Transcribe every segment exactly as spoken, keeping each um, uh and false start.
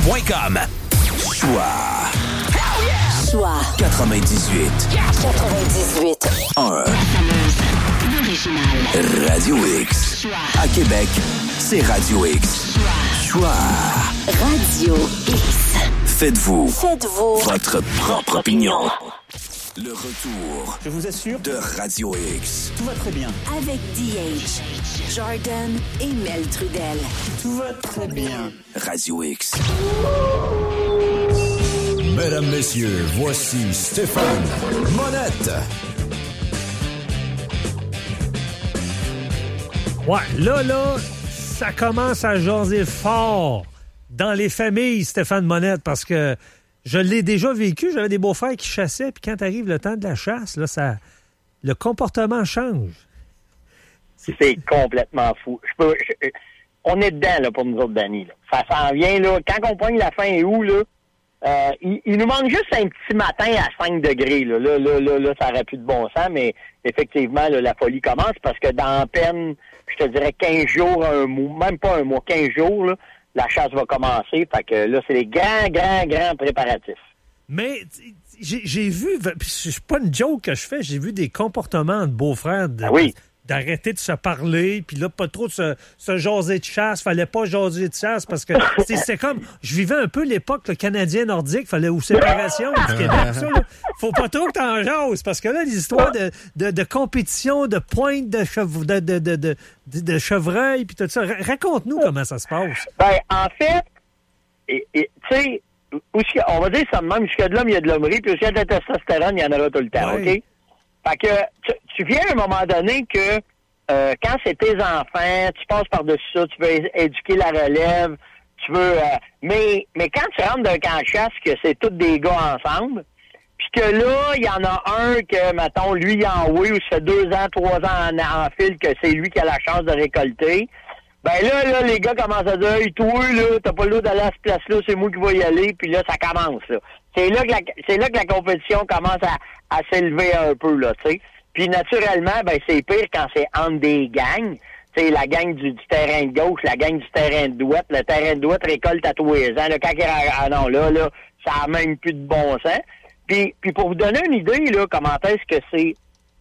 point com. Choix. Choix. quatre-vingt-dix-huit. quatre-vingt-dix-huit. un. L'original. Radio X. Choix. À Québec, c'est Radio X. Choix. Choix. Radio X. Faites-vous. Faites-vous. Votre propre opinion. Le retour. Je vous assure de Radio X. Tout va très bien. Avec D H, Jordan et Mel Trudel. Tout va très bien. Radio X. Mesdames, messieurs, voici Stéphane Monette. Ouais, là, là, ça commence à jaser fort dans les familles, Stéphane Monette, parce que je l'ai déjà vécu. J'avais des beaux-frères qui chassaient, puis quand arrive le temps de la chasse, là, ça, le comportement change. C'est, C'est complètement fou. Je peux, je, on est dedans là, pour nous autres, Danny. Là. Ça s'en vient. Là. Quand on pogne la fin août, là, euh, il, il nous manque juste un petit matin à cinq degrés. Là, là, là, là, là ça n'aurait plus de bon sens, mais effectivement, là, la folie commence parce que dans à peine, je te dirais quinze jours, un mois, même pas un mois, quinze jours, là, la chasse va commencer. Fait que là, c'est les grands, grands, grands préparatifs. Mais j'ai, j'ai vu, c'est pas une joke que je fais, j'ai vu des comportements de beaux-frères de, ah oui. d'arrêter de se parler, puis là, pas trop de se, se jaser de chasse. Fallait pas jaser de chasse parce que c'est, c'était comme... Je vivais un peu l'époque le canadien nordique, fallait ou séparation du Québec, ça, là. Faut pas trop que t'en jases, parce que là, les histoires de, de, de compétition, de pointe, de, chev- de, de, de, de, de chevreuil, puis tout ça. Raconte-nous comment ça se passe. Ben, en fait, et, et, tu sais, on va dire ça de même, jusqu'à de l'homme, il y a de l'hommerie, puis jusqu'à de la testostérone, il y en aura tout le temps, Oui. OK? Fait que tu, tu viens à un moment donné que euh, quand c'est tes enfants, tu passes par-dessus ça, tu veux é- éduquer la relève, tu veux... Euh, mais mais quand tu rentres d'un camp de chasse, que c'est tous des gars ensemble, puis que là, il y en a un que, mettons, lui, il en oui, ou ça fait deux ans, trois ans en, en fil que c'est lui qui a la chance de récolter, ben là, là, les gars commencent à dire « Hey, toi, là, t'as pas le droit d'aller à cette place-là, c'est moi qui vais y aller. » Puis là, ça commence, là. C'est là que la, c'est là que la compétition commence à, à s'élever un peu, là, tu sais. Puis naturellement, ben c'est pire quand c'est entre des gangs. Tu sais, la gang du, du terrain de gauche, la gang du terrain de droite. Le terrain de droite récolte à tous les ans. Là, quand il ah non, là, là, ça a même plus de bon sens. Puis, puis pour vous donner une idée, là, comment est-ce que c'est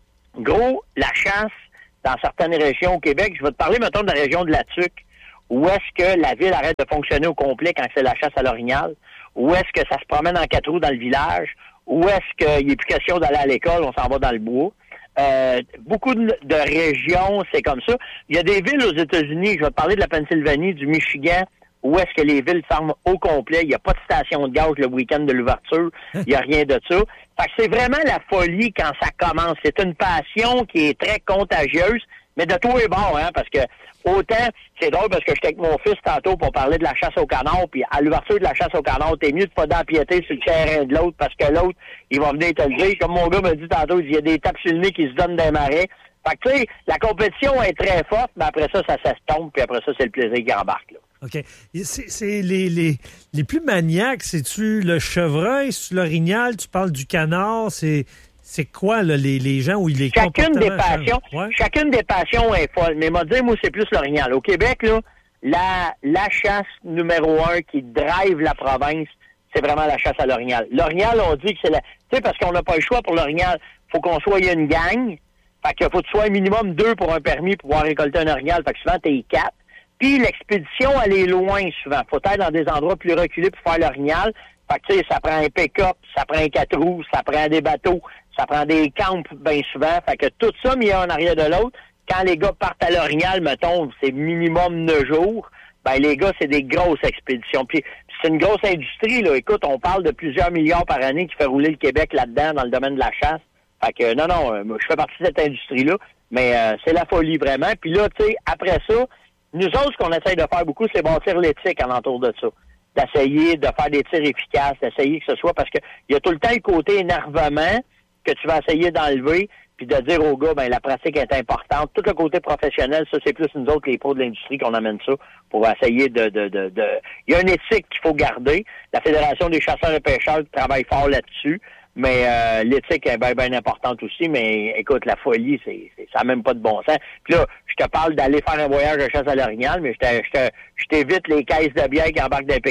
gros, la chasse dans certaines régions au Québec, je vais te parler, mettons, de la région de la Tuque, où est-ce que la ville arrête de fonctionner au complet quand c'est la chasse à l'orignal, où est-ce que ça se promène en quatre roues dans le village, où est-ce qu'il n'est plus question d'aller à l'école, on s'en va dans le bois. Euh, beaucoup de, de régions, c'est comme ça. Il y a des villes aux États-Unis, je vais te parler de la Pennsylvanie, du Michigan, où est-ce que les villes ferment au complet, il n'y a pas de station de gaz le week-end de l'ouverture, il n'y a rien de ça. Fait que c'est vraiment la folie quand ça commence. C'est une passion qui est très contagieuse, mais de tous les bords, hein, parce que autant, c'est drôle parce que j'étais avec mon fils tantôt pour parler de la chasse au canard, puis à l'ouverture de la chasse au canard, t'es mieux de pas d'empiéter sur le terrain de l'autre parce que l'autre, il va venir te le dire. Comme mon gars me dit tantôt, il y a des tapes sur le nez qui se donnent des marais. Fait que tu sais, la compétition est très forte, mais après ça, ça s'estompe, puis après ça, c'est le plaisir qui embarque, là. OK. C'est, c'est les, les, les plus maniaques, c'est-tu le chevreuil, c'est-tu l'orignal, tu parles du canard, c'est... C'est quoi, là, les, les gens où il est Chacune des passions, ouais? Chacune des passions est folle. Mais m'a dit, moi, c'est plus l'orignal. Au Québec, là, la, la chasse numéro un qui drive la province, c'est vraiment la chasse à l'orignal. L'orignal, on dit que c'est la... Tu sais, parce qu'on n'a pas le choix pour l'orignal. Faut qu'on soit une gang. Fait qu'il faut que tu sois un minimum deux pour un permis pour pouvoir récolter un orignal. Fait que souvent, t'es quatre. Puis l'expédition, elle est loin, souvent. Faut être dans des endroits plus reculés pour faire l'orignal. Fait que, tu sais, ça prend un pick-up, ça prend un quatre roues, ça prend des bateaux. Ça prend des camps bien souvent. Fait que tout ça mis un en arrière de l'autre. Quand les gars partent à l'orignal, mettons, c'est minimum neuf jours. Ben, les gars, c'est des grosses expéditions. Puis, c'est une grosse industrie, là. Écoute, on parle de plusieurs milliards par année qui fait rouler le Québec là-dedans, dans le domaine de la chasse. Fait que, non, non, euh, je fais partie de cette industrie-là. Mais euh, c'est la folie, vraiment. Puis là, tu sais, après ça, nous autres, ce qu'on essaye de faire beaucoup, c'est bâtir l'éthique alentour de ça. D'essayer de faire des tirs efficaces, d'essayer que ce soit... Parce que il y a tout le temps le côté énervement que tu vas essayer d'enlever, puis de dire aux gars, ben la pratique est importante. Tout le côté professionnel, ça, c'est plus nous autres, les pros de l'industrie, qu'on amène ça pour essayer de... de, de, de... Il y a une éthique qu'il faut garder. La Fédération des chasseurs et pêcheurs travaille fort là-dessus, mais euh, l'éthique est bien, bien importante aussi. Mais écoute, la folie, c'est, c'est ça n'a même pas de bon sens. Puis là, je te parle d'aller faire un voyage de chasse à l'orignal, mais je, te, je, te, je t'évite les caisses de bière qui embarquent d'un pick-up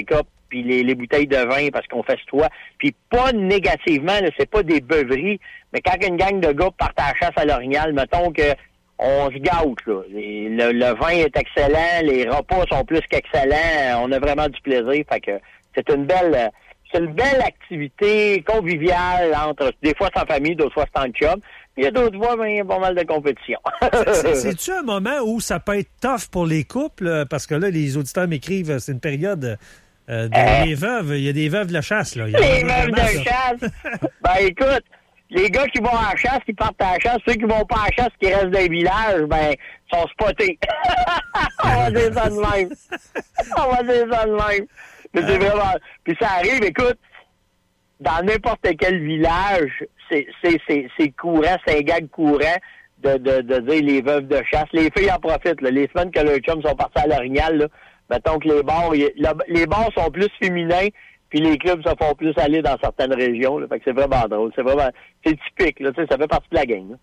puis les, les bouteilles de vin parce qu'on festoie. Puis pas négativement, là, c'est pas des beuveries, mais quand une gang de gars partent à la chasse à l'Orignal, mettons que on se gâte, là. Les, le, le vin est excellent, les repas sont plus qu'excellents, on a vraiment du plaisir. Fait que c'est une belle c'est une belle activité conviviale entre, des fois c'est en famille, d'autres fois c'est en chum. Il y a d'autres fois, ben, il y a pas mal de compétition. c'est, c'est-tu un moment où ça peut être tough pour les couples? Parce que là, les auditeurs m'écrivent, c'est une période euh, de euh, les veuves. Il y a des veuves de chasse, là. Il y a les veuves de chasse? Ben, écoute, les gars qui vont à la chasse, qui partent à la chasse, ceux qui vont pas à la chasse, qui restent dans les villages, ben, sont spotés. On va dire ça de même. On va dire ça de même. Mais c'est vraiment... Puis ça arrive, écoute, dans n'importe quel village, c'est, c'est, c'est, c'est courant, c'est un gag courant de, de, de dire les veuves de chasse. Les filles en profitent, là. Les semaines que leurs chums sont partis à l'Orignal, là, mettons que les bars, y, la, les bars sont plus féminins, puis les clubs se font plus aller dans certaines régions, là. Fait que c'est vraiment drôle. C'est vraiment, c'est typique, là, tu sais, ça fait partie de la gang, là.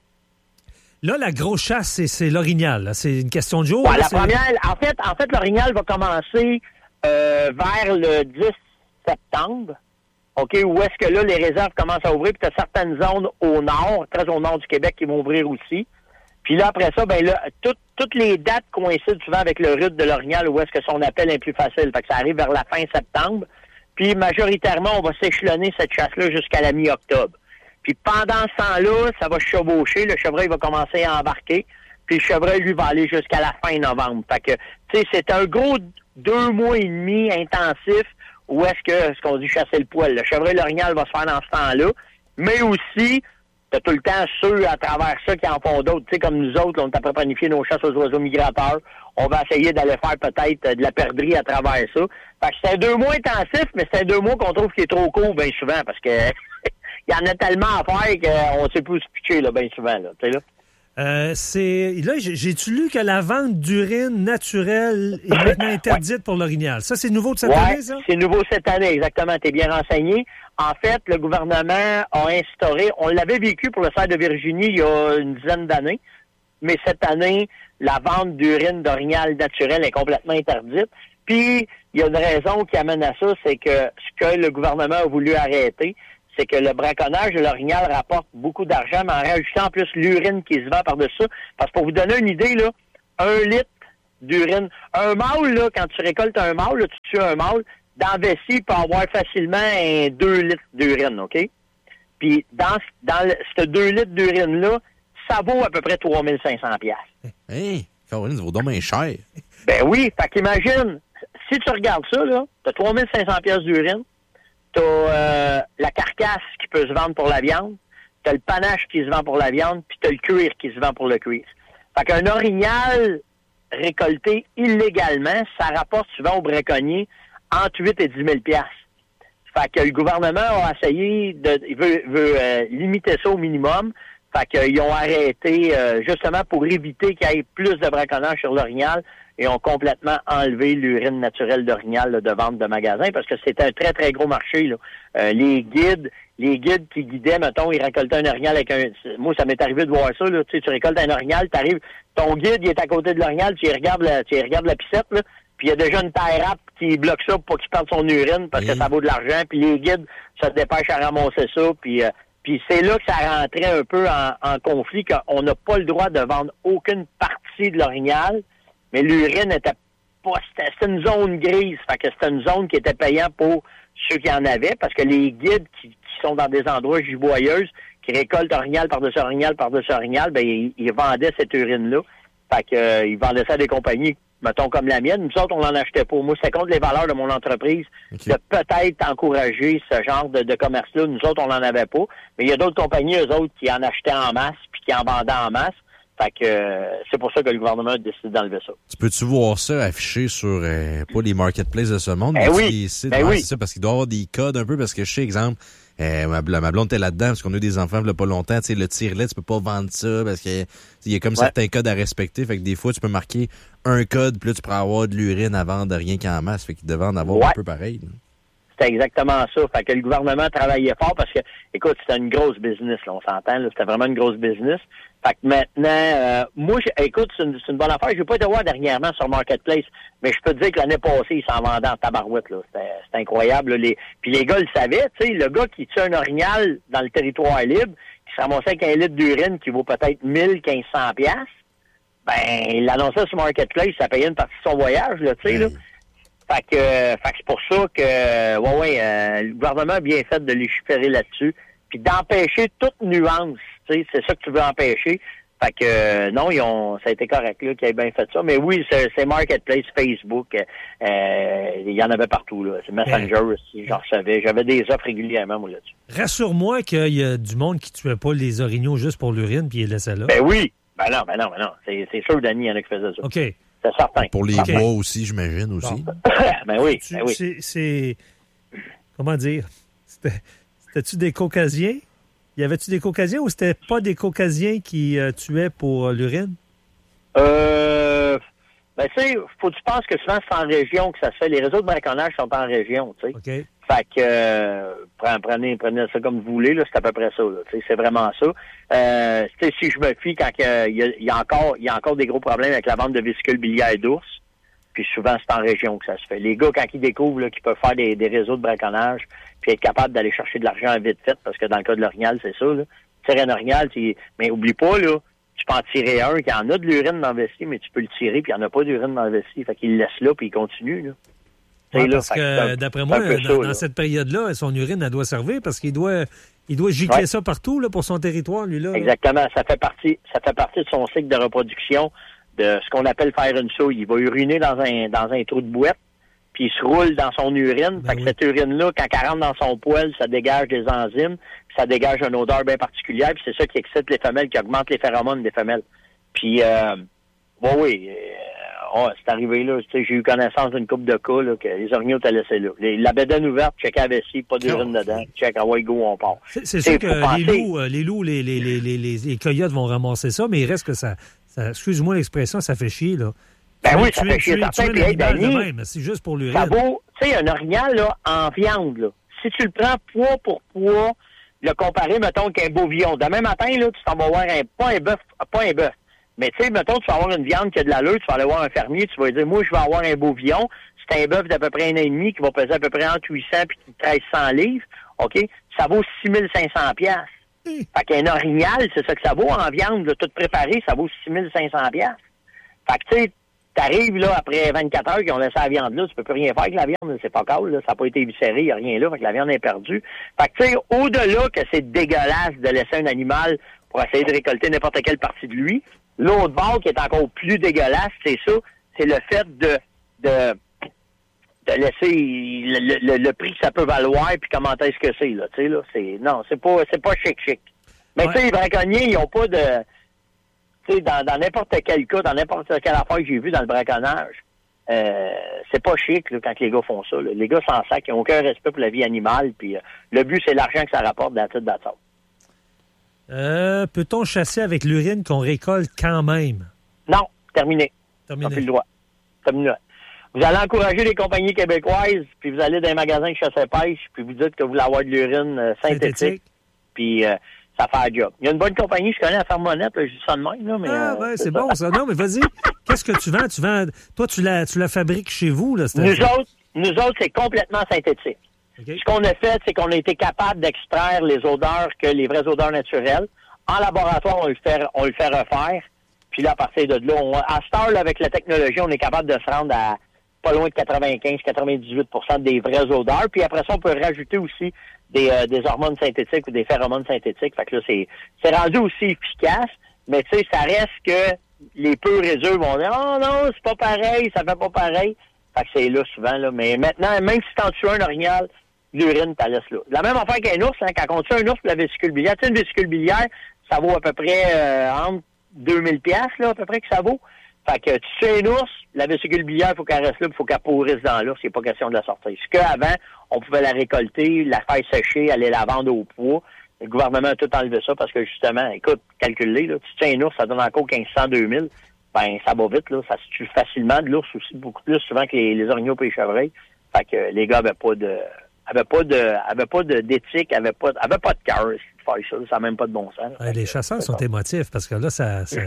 Là, la grosse chasse, c'est, c'est l'Orignal, là. C'est une question de jour. Ouais, là, la c'est... première, en fait, en fait, l'Orignal va commencer, euh, vers le dix septembre. OK, où est-ce que là, les réserves commencent à ouvrir, puis tu as certaines zones au nord, très au nord du Québec, qui vont ouvrir aussi. Puis là, après ça, ben là, tout, toutes les dates coïncident souvent avec le rut de l'Orignal, où est-ce que son appel est plus facile. Fait que ça arrive vers la fin septembre. Puis majoritairement, on va s'échelonner cette chasse-là jusqu'à la mi-octobre. Puis pendant ce temps-là, ça va chevaucher. Le chevreuil va commencer à embarquer. Puis le chevreuil, lui, va aller jusqu'à la fin novembre. Fait que, tu sais, c'est un gros deux mois et demi intensif. Où est-ce que, ce qu'on dit, chasser le poil? Le chevreuil l'Orignal va se faire dans ce temps-là. Mais aussi, t'as tout le temps ceux à travers ça qui en font d'autres. Tu sais, comme nous autres, là, on est après planifier nos chasses aux oiseaux migrateurs. On va essayer d'aller faire peut-être de la perdrix à travers ça. Fait que c'est un deux mois intensif, mais c'est un deux mois qu'on trouve qui est trop court bien souvent parce que il y en a tellement à faire qu'on sait plus où se pitcher, là, bien souvent, là. Tu sais, là. Euh, c'est là j'ai, j'ai-tu lu que la vente d'urine naturelle est maintenant interdite ouais. pour l'Orignal. Ça, c'est nouveau de cette ouais, année, ça? C'est nouveau cette année, exactement. T'es bien renseigné. En fait, le gouvernement a instauré, on l'avait vécu pour le cerf de Virginie il y a une dizaine d'années, mais cette année, la vente d'urine d'Orignal naturelle est complètement interdite. Puis, il y a une raison qui amène à ça, c'est que ce que le gouvernement a voulu arrêter, c'est que le braconnage de l'Orignal rapporte beaucoup d'argent, mais en rajoutant en plus l'urine qui se vend par-dessus ça. Parce que pour vous donner une idée, là, un litre d'urine. Un mâle, là, quand tu récoltes un mâle, là, tu tues un mâle, dans la vessie, il peut avoir facilement un deux litres d'urine, OK? Puis dans, dans le, ce deux litres d'urine-là, ça vaut à peu près trois mille cinq cents dollars. Hey, Caroline, ça vaut donc bien cher. Ben oui, fait qu'imagine, si tu regardes ça, là, t'as trois mille cinq cents dollars d'urine, t'as euh, la carcasse qui peut se vendre pour la viande, t'as le panache qui se vend pour la viande, puis t'as le cuir qui se vend pour le cuir. Fait qu'un orignal récolté illégalement, ça rapporte souvent aux braconniers entre huit et dix mille dollars. Fait que le gouvernement a essayé de il veut, veut euh, limiter ça au minimum. Fait qu'ils ont arrêté euh, justement pour éviter qu'il y ait plus de braconnage sur l'orignal et ont complètement enlevé l'urine naturelle d'orignal là, de vente de magasins parce que c'est un très, très gros marché. Là. Euh, les guides, les guides qui guidaient, mettons, ils récoltaient un orignal avec un... Moi, ça m'est arrivé de voir ça. Là. Tu sais, tu récoltes un orignal, t'arrives, ton guide, il est à côté de l'orignal, tu y regardes la, tu y regardes la piscette, là, puis il y a déjà une taille rap qui bloque ça pour pas qu'il perde son urine parce mmh. que ça vaut de l'argent, puis les guides se dépêchent à ramasser ça, puis... Euh, Puis c'est là que ça rentrait un peu en, en conflit, qu'on n'a pas le droit de vendre aucune partie de l'orignal, mais l'urine était pas... C'était, c'était une zone grise, fait que c'était une zone qui était payante pour ceux qui en avaient, parce que les guides qui, qui sont dans des endroits giboyeuses, qui récoltent orignal par-dessus orignal par-dessus orignal, ben ils, ils vendaient cette urine-là. Fait que euh, ils vendaient ça à des compagnies, mettons comme la mienne. Nous autres, on n'en achetait pas. Moi, c'était contre les valeurs de mon entreprise okay. de peut-être encourager ce genre de, de commerce-là. Nous autres, on n'en avait pas. Mais il y a d'autres compagnies, eux autres, qui en achetaient en masse puis qui en vendaient en masse. Fait que euh, c'est pour ça que le gouvernement a décidé d'enlever ça. Tu peux-tu voir ça affiché sur, euh, pas les marketplaces de ce monde, ben mais oui. les sites? Ben ouais, oui. C'est ça, parce qu'il doit y avoir des codes un peu, parce que je sais, exemple, euh, ma, ma blonde était là-dedans, parce qu'on a eu des enfants il y a pas longtemps, tu sais, le tire-lait, tu peux pas vendre ça, parce que il y a comme ouais. certains codes à respecter, fait que des fois, tu peux marquer un code, puis là, tu pourras avoir de l'urine à vendre de rien qu'en masse, fait qu'il devait en avoir ouais. un peu pareil. Là. c'était exactement ça. Fait que le gouvernement travaillait fort parce que, écoute, c'était une grosse business, là, on s'entend, là, c'était vraiment une grosse business. Fait que maintenant, euh, moi, je, écoute, c'est une, c'est une bonne affaire. Je n'ai pas été voir dernièrement sur Marketplace, mais je peux te dire que l'année passée, ils s'en vendaient en tabarouette, là. C'était, c'était incroyable, là. Les, puis les gars le savaient, tu sais, le gars qui tue un orignal dans le territoire libre, qui se ramassait avec un litre d'urine qui vaut peut-être mille, quinze cents piastres, ben, il l'annonçait sur Marketplace, ça payait une partie de son voyage, là, tu sais, là. Fait que, euh, fait que c'est pour ça que, ouais, ouais, euh, le gouvernement a bien fait de légiférer là-dessus, puis d'empêcher toute nuance, tu sais, c'est ça que tu veux empêcher. Fait que, euh, non, ils ont, ça a été correct, là, qu'ils aient bien fait ça. Mais oui, c'est, c'est Marketplace, Facebook, euh, il y en avait partout, là. C'est Messenger aussi, j'en recevais. J'avais des offres régulièrement, moi, là-dessus. Rassure-moi qu'il y a du monde qui tuait pas les orignaux juste pour l'urine, puis ils les laissaient là. Ben oui! Ben non, ben non, ben non. C'est, c'est sûr, Danny, il y en a qui faisaient ça. OK. C'est certain. Pour les Okay. bois aussi, j'imagine, aussi. Bon. ben oui, Tu- ben oui. c'est, c'est... Comment dire? C'était, c'était-tu des Caucasiens? Y avait-tu des Caucasiens ou c'était pas des Caucasiens qui euh, tuaient pour euh, l'urine? Euh, ben, tu sais, faut que tu penses que souvent, c'est en région que ça se fait. Les réseaux de braconnage sont en région, tu sais. OK. Fait que, euh, prenez, prenez ça comme vous voulez, là, c'est à peu près ça, là. Tu sais, c'est vraiment ça. Euh, tu sais, si je me fie quand il euh, y, a, y a encore, il y a encore des gros problèmes avec la vente de vésicules biliaires d'ours, puis souvent, c'est en région que ça se fait. Les gars, quand ils découvrent, là, qu'ils peuvent faire des, des réseaux de braconnage, puis être capables d'aller chercher de l'argent vite fait, parce que dans le cas de l'orignal, c'est ça, là. Tirer un orignal, tu... mais oublie pas, là, tu peux en tirer un qui en a de l'urine dans le vessie, mais tu peux le tirer, puis il n'y en a pas d'urine dans le vessie. Fait qu'il le laisse là, puis il continue, là. Ouais, là, parce fait que, c'est un- d'après c'est moi, un peu dans, ça, dans là. cette période-là, son urine, elle doit servir parce qu'il doit, il doit gicler Ouais. ça partout là, pour son territoire, lui, là. Exactement. Ça fait partie, ça fait partie de son cycle de reproduction, de ce qu'on appelle faire une souille. Il va uriner dans un, dans un trou de boîte, puis il se roule dans son urine. Ben fait que oui. cette urine-là, quand elle rentre dans son poêle, ça dégage des enzymes, puis ça dégage une odeur bien particulière, puis c'est ça qui excite les femelles, qui augmente les phéromones des femelles. Puis, euh, bon, oui, euh, oh, c'est arrivé là. Tu sais, j'ai eu connaissance d'une couple de cas, là, que les orignaux t'ont laissé là. Les, la bédaine ouverte, check à la vessie, pas d'urine Oh. dedans. Check, ah ouais, go, on part. C'est, c'est T'sais, sûr que faut penser- les loups, euh, les loups, les, les, les, les, les, les coyotes vont ramasser ça, mais il reste que ça, ça excuse-moi l'expression, ça fait chier, là. Ben Tuer- oui, ça tuer- fait chier, tuer- certain. tuer Puis, un hey, animal de Danny, même, c'est juste pour l'urine. Ça vaut, tu sais, un orignal, là, en viande, là. Si tu le prends poids pour poids, le comparer, mettons, qu'un bouvillon. Demain matin, là, tu t'en vas voir un, pas un bœuf, pas un bœuf. Mais, tu sais, mettons, tu vas avoir une viande qui a de l'allure, tu vas aller voir un fermier, tu vas lui dire, moi, je vais avoir un bouvillon. C'est un bœuf d'à peu près un an et demi qui va peser à peu près entre huit cents et treize cents livres. OK? Ça vaut six mille cinq cents piastres. Hum. Fait qu'un orignal, c'est ça que ça vaut en viande, là, tout préparé, ça vaut six mille cinq cents piastres. Fait que, tu sais, t'arrives, là, après vingt-quatre heures qu'ils ont laissé la viande là, tu peux plus rien faire avec la viande, là, c'est pas cool, là, ça n'a pas été éviscéré, il n'y a rien là, fait que la viande est perdue. Fait que, tu sais, au-delà que c'est dégueulasse de laisser un animal pour essayer de récolter n'importe quelle partie de lui, l'autre bord qui est encore plus dégueulasse, c'est ça, c'est le fait de, de, de laisser le, le, le prix que ça peut valoir, puis comment est-ce que c'est, là, tu sais, là, c'est, non, c'est pas, c'est pas chic-chic. Mais, Ouais. tu sais, les braconniers, ils ont pas de... Tu sais, dans, dans n'importe quel cas, dans n'importe quelle affaire que j'ai vue dans le braconnage, euh, c'est pas chic là, quand les gars font ça. Là. Les gars s'en sacent, ils n'ont aucun respect pour la vie animale, puis euh, le but, c'est l'argent que ça rapporte dans la tête d'attente. Euh, peut-on chasser avec l'urine qu'on récolte quand même? Non, terminé. T'as Terminé. plus le droit. Terminé. Vous allez encourager les compagnies québécoises, puis vous allez dans les magasins de chasse et pêche, puis vous dites que vous voulez avoir de l'urine euh, synthétique, Synthétique. puis euh, ça fait un job. Il y a une bonne compagnie, je connais à Fermonette, là, je dis ça de même, là, mais... Ah, euh, ouais, c'est ça. bon, ça. Non, mais vas-y. Qu'est-ce que tu vends? Tu vends. Toi, tu la, tu la fabriques chez vous, là, cette Nous affaire. autres, nous autres, c'est complètement synthétique. OK? Ce qu'on a fait, c'est qu'on a été capable d'extraire les odeurs que les vraies odeurs naturelles. En laboratoire, on le fait, on le fait refaire. Puis là, à partir de là, on, à cette heure, là, avec la technologie, on est capable de se rendre à pas loin de quatre-vingt-quinze à quatre-vingt-dix-huit pour cent des vraies odeurs. Puis après ça, on peut rajouter aussi des, euh, des hormones synthétiques ou des phéromones synthétiques. Fait que là, c'est, c'est rendu aussi efficace. Mais tu sais, ça reste que les purs et durs vont dire « Oh non, c'est pas pareil, ça fait pas pareil ». Fait que c'est là souvent, là. Mais maintenant, même si t'en tues un orignal, l'urine, t'as laisse là. La même affaire qu'un ours, hein, quand on tue un ours pour la vésicule biliaire, tu sais, une vésicule biliaire, ça vaut à peu près euh, entre deux mille piastres, là, à peu près que ça vaut. Fait que tu tues un ours, la vésicule biliaire, il faut qu'elle reste là, il faut qu'elle pourrisse dans l'ours, c'est pas question de la sortir. Ce qu'avant, on pouvait la récolter, la faire sécher, aller la vendre au poids. Le gouvernement a tout enlevé ça parce que justement, écoute, calcule-les, là, tu tues un ours, ça donne encore quinze cents, deux mille. Ben, ça va vite, là. Ça se tue facilement de l'ours aussi, beaucoup plus souvent que les, les orignaux et les chevreuils. Fait que les gars avaient pas de, avait pas de, avait pas de, d'éthique, avait pas, avait pas de cœur de faire ça. Ça n'a même pas de bon sens. Ouais, les chasseurs sont émotifs parce que là, ça, ça,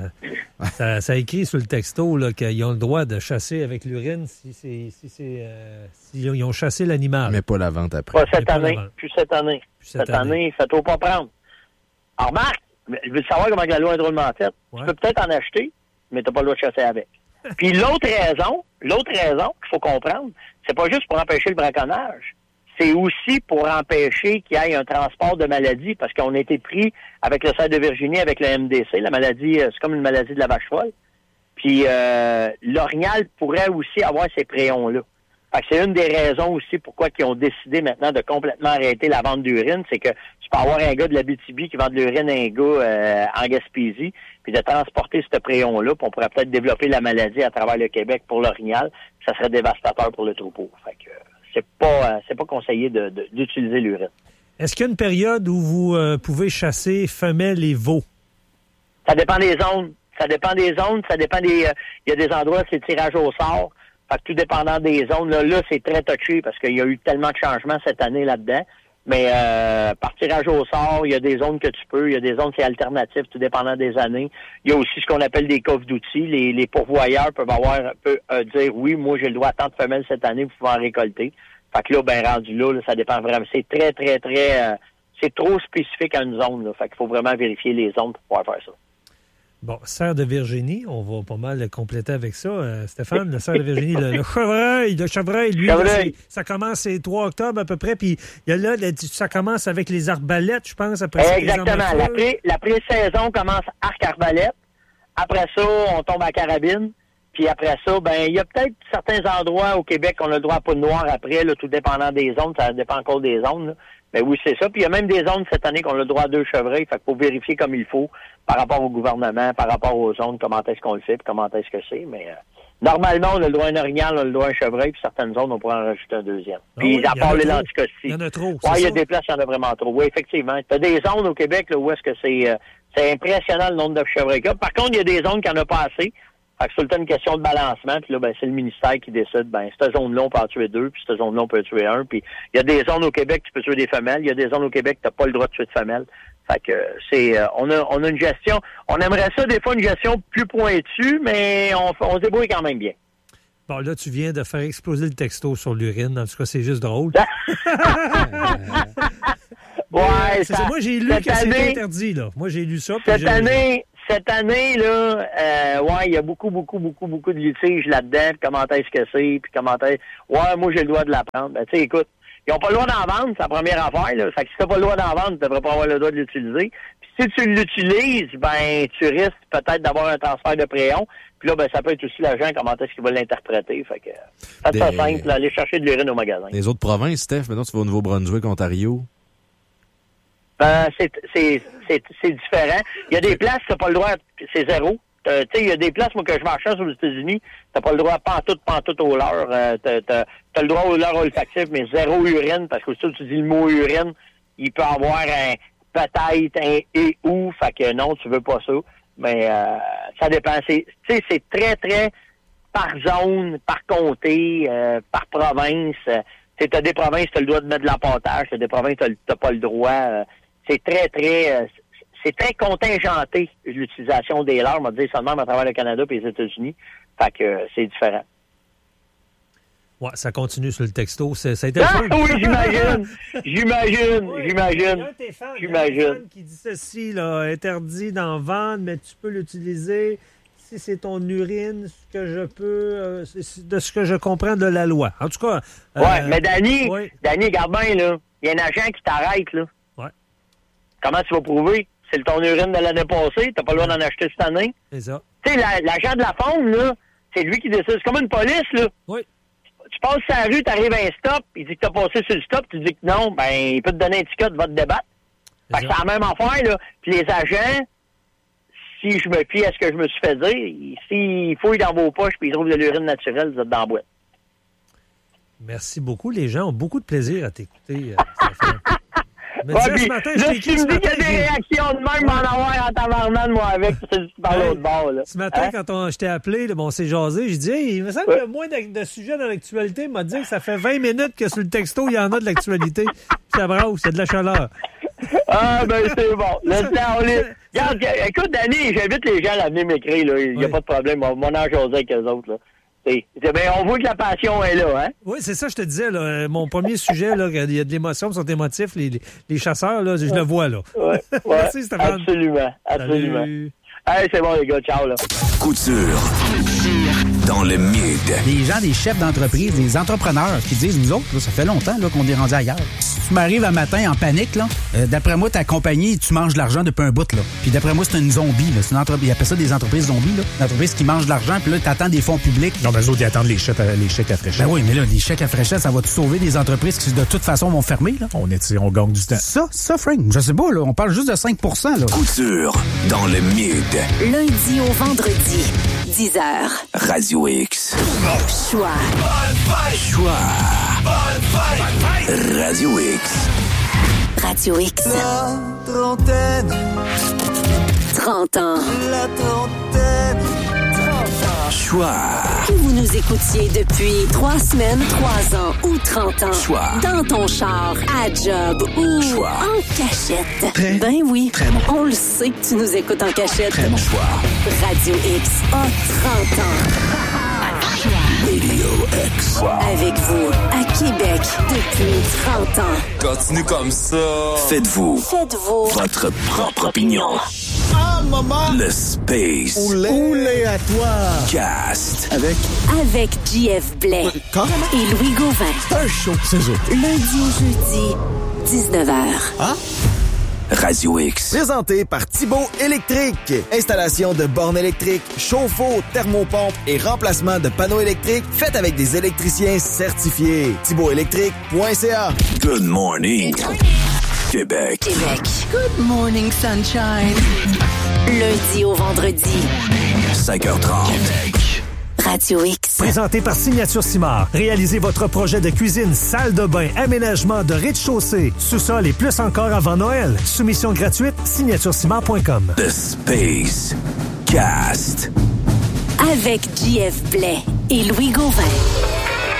ça, ça écrit sur le texto là, qu'ils ont le droit de chasser avec l'urine si c'est, si c'est, euh, s'ils ont chassé l'animal. Mais pas la vente après. Pas cette pas année. la vente. Plus cette année. Plus cette Cette année, année faites-au pas prendre. Alors, remarque, je veux savoir comment la loi est drôlement faite. Ouais. Tu peux peut-être en acheter, mais tu n'as pas le droit de chasser avec. Puis l'autre raison, l'autre raison qu'il faut comprendre, c'est pas juste pour empêcher le braconnage. C'est aussi pour empêcher qu'il y ait un transport de maladies, parce qu'on a été pris avec le cerf de Virginie, avec le M D C. La maladie, c'est comme une maladie de la vache folle. Puis euh, l'orignal pourrait aussi avoir ces préons-là. Fait que c'est une des raisons aussi pourquoi ils ont décidé maintenant de complètement arrêter la vente d'urine, c'est que tu peux avoir un gars de l'Abitibi qui vend de l'urine à un gars euh, en Gaspésie, puis de transporter ce préon-là, puis on pourrait peut-être développer la maladie à travers le Québec pour l'orignal, ça serait dévastateur pour le troupeau. Fait que c'est pas euh, c'est pas conseillé de, de, d'utiliser l'urine. Est-ce qu'il y a une période où vous euh, pouvez chasser femelles et veaux? Ça dépend des zones. Ça dépend des zones, ça dépend des... Il euh, y a des endroits, c'est tirage au sort. Fait que tout dépendant des zones, là, là c'est très touché parce qu'il y a eu tellement de changements cette année là-dedans. Mais euh, par tirage au sort, il y a des zones que tu peux, il y a des zones c'est alternatif, tout dépendant des années. Il y a aussi ce qu'on appelle des coffres d'outils. Les, les pourvoyeurs peuvent avoir peuvent, euh, dire oui, moi j'ai le droit à tant de femelles cette année, vous pouvez en récolter. Fait que là, ben rendu là, là ça dépend vraiment. C'est très, très, très euh, c'est trop spécifique à une zone. Là. Fait qu'il faut vraiment vérifier les zones pour pouvoir faire ça. Bon, cerf de Virginie, on va pas mal le compléter avec ça. Euh, Stéphane, le cerf de Virginie, le, le chevreuil, le chevreuil, lui, là, ça commence le trois octobre à peu près, puis il y a là, ça commence avec les arbalètes, je pense, après ça. Exactement. La, pré, la pré-saison commence arc-arbalète. Après ça, on tombe à carabine. Puis après ça, ben il y a peut-être certains endroits au Québec qu'on a le droit à poudre noire après, là, tout dépendant des zones, ça dépend encore des zones, là. Mais oui, c'est ça. Puis il y a même des zones cette année qu'on a le droit à deux chevreuils. Fait qu'il faut vérifier comme il faut par rapport au gouvernement, par rapport aux zones, comment est-ce qu'on le fait, puis comment est-ce que c'est. Mais euh, normalement, on a le droit à un orignal, on a le droit à un chevreuil, puis certaines zones, on pourrait en rajouter un deuxième. Puis ah oui, à part les lenticostis. Il y en a trop. Oui, il y a des places, il y en a vraiment trop. Oui, effectivement. Tu as des zones au Québec là, où est-ce que c'est euh, c'est impressionnant le nombre de chevreuils qu'il y a. Par contre, il y a des zones qui en a pas assez. Fait que c'est tout le temps une question de balancement, puis là, ben, c'est le ministère qui décide, ben, cette zone-là, on peut en tuer deux, puis cette zone-là, on peut en tuer un, puis il y a des zones au Québec, tu peux tuer des femelles, il y a des zones au Québec, tu n'as pas le droit de tuer de femelles. Fait que c'est, euh, on a, on a une gestion, on aimerait ça, des fois, une gestion plus pointue, mais on, on se débrouille quand même bien. Bon, là, tu viens de faire exploser le texto sur l'urine, en tout cas, c'est juste drôle. ouais, c'est ça. Moi, j'ai lu que c'était interdit, là. Moi, j'ai lu ça. Cette année... Cette année, là, euh, ouais, il y a beaucoup, beaucoup, beaucoup, beaucoup de litiges là-dedans, puis comment est-ce que c'est, puis comment est-ce... Ouais, moi, j'ai le droit de la prendre. Ben, tu sais, écoute, ils n'ont pas le droit d'en vendre, c'est la première affaire, là. Fait que si t'as pas le droit d'en vendre, tu devrais pas avoir le droit de l'utiliser. Puis si tu l'utilises, ben, tu risques peut-être d'avoir un transfert de préon. Puis là, ben, ça peut être aussi l'agent, comment est-ce qu'il va l'interpréter. Fait que, faites ça simple, là, aller chercher de l'urine au magasin. Les autres provinces, Steph, maintenant, tu vas au Nouveau-Brunswick, Ontario. Ben, c'est, c'est, c'est, c'est différent. Il y a des places, tu n'as pas le droit, c'est zéro. Tu sais, il y a des places, moi, que je marchais aux États-Unis, tu n'as pas le droit pantoute, pantoute au leurre. Euh, tu as le droit au leurre olfactif, mais zéro urine, parce que si tu dis le mot urine, il peut avoir un peut-être, un et ou, fait que non, tu veux pas ça. Mais euh, ça dépend. Tu sais, c'est très, très par zone, par comté, euh, par province. Tu as des provinces, tu as le droit de mettre de l'appontage, tu as des provinces, tu n'as pas le droit. Euh, c'est très, très... Euh, c'est très contingenté, l'utilisation des leurres, on va dire seulement à travers le Canada et les États-Unis. Fait que euh, c'est différent. Ouais, ça continue sur le texto. C'est, ça a été ah, fun. Oui, j'imagine. J'imagine. Oui, j'imagine. Il y a un de tes fans, j'imagine. Il y a un fan qui dit ceci, là, interdit d'en vendre, mais tu peux l'utiliser si c'est ton urine, ce que je peux, euh, de ce que je comprends de la loi. En tout cas. Euh, ouais, mais Danny, ouais. Danny, regarde bien, là. Il y a un agent qui t'arrête, là. Ouais. Comment tu vas prouver? C'est ton urine de l'année passée, t'as pas le droit d'en acheter cette année. C'est ça. Tu sais, la, l'agent de la faune, là, c'est lui qui décide. C'est comme une police, là. Oui. Tu passes sur la rue, t'arrives à un stop, il dit que t'as passé sur le stop, tu dis que non, ben, il peut te donner un ticket, de votre débattre. Fait que c'est la même affaire, là. Puis les agents, si je me fie à ce que je me suis fait dire, s'ils fouillent dans vos poches puis ils trouvent de l'urine naturelle, vous êtes dans la boîte. Merci beaucoup. Les gens ont beaucoup de plaisir à t'écouter. Mais Ouais, déjà, puis ce matin, là, je t'ai si écrit tu ce me dis qu'il y a matin, des j'ai- réactions de même, m'en avoir en tabarnane, moi, avec, tu par Hey, l'autre bord, là. Ce matin, Hein? quand on, je t'ai appelé, là, bon, on s'est jasé, j'ai dit, hey, il me semble Ouais. qu'il y a moins de, de sujets dans l'actualité. Il m'a dit que ça fait vingt minutes que sur le texto, il y en a de l'actualité. Ça brasse, c'est de la chaleur. Ah, ben, c'est bon. Le temps, on les... Regarde, écoute, Danny, j'invite les gens à venir m'écrire, là. Il n'y a Oui. pas de problème. On va en jaser avec eux autres, là. C'est, c'est- ben, on voit que la passion est là, hein? Oui, c'est ça, je te disais, là, euh, mon premier sujet, là, il y a de l'émotion, ils sont émotifs, les, les, les chasseurs, là, je le vois, là. Ouais, ouais. Merci, Stéphane. Absolument, absolument. Salut. Hey, c'est bon, les gars, ciao, là. Couture. Dans le mid. Des gens, des chefs d'entreprise, des entrepreneurs qui disent, nous autres, là, ça fait longtemps là, qu'on est rendu ailleurs. Si tu m'arrives un matin en panique, là, euh, d'après moi, ta compagnie, tu manges de l'argent depuis un bout. Là. Puis d'après moi, c'est une zombie. Là. C'est une entreprise, ils appellent ça des entreprises zombies. Là. Une entreprise qui mange de l'argent, puis là, tu attends des fonds publics. Non, mais eux autres, ils attendent les chèques à, les chèques à fraîcheur. Ben oui, mais là, les chèques à fraîcheur, ça va te sauver des entreprises qui, de toute façon, vont fermer. Là. On est, on gagne du temps. Ça, ça, Frank, je sais pas, là, on parle juste de cinq pour cent. Là. Couture. Dans le mid. Lundi au vendredi, dix heures. Radio X. Choix. Choix. Radio X. Radio X. La trentaine, trente ans. la trentaine. Choix. Que vous nous écoutiez depuis trois semaines, trois ans ou trente ans. Choix. Dans ton char, à job ou Choix. en cachette. Très, ben oui. très bon. On le sait que tu nous écoutes en cachette. Très bon choix. Radio X a trente ans. Radio X. Avec vous, à Québec, depuis trente ans. Continue comme ça. Faites-vous Faites-vous votre propre opinion. Ah, maman! Le Space Oulé à toi! Cast. Avec avec J F Blais Quand? et Louis Gauvin. Un show, c'est eux. Lundi au jeudi, dix-neuf heures. Ah? Radio X. Présenté par Thibault Électrique. Installation de bornes électriques, chauffe-eau, thermopompe et remplacement de panneaux électriques faites avec des électriciens certifiés. Thibault électrique point c a. Good morning. Québec. Québec. Good morning, sunshine. Lundi au vendredi, cinq heures trente. Radio X. Présenté par Signature Simard. Réalisez votre projet de cuisine, salle de bain, aménagement de rez-de-chaussée, sous-sol et plus encore avant Noël. Soumission gratuite, signature simard point com. The Space Cast. Avec J F Blais et Louis Gauvin.